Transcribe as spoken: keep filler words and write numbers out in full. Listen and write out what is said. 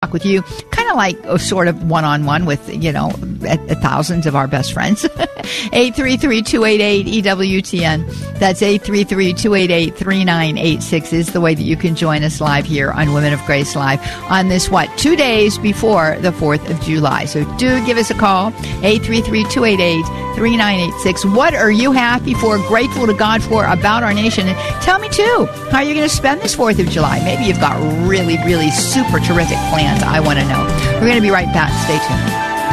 talk with you, kind of like oh, sort of one-on-one with, you know, a, a thousands of our best friends. eight three three, two eight eight, E W T N. That's eight three three, two eight eight, three nine eight six is the way that you can join us live here on Women of Grace Live on this, what, two days before the fourth of July. So do give us a call, eight three three, two eight eight, three nine eight six. What are you happy for, grateful to God for about our nation? And tell me, too, how you're going to spend this fourth of July. Maybe you've got really, really super terrific plans. I want to know. We're going to be right back. Stay tuned.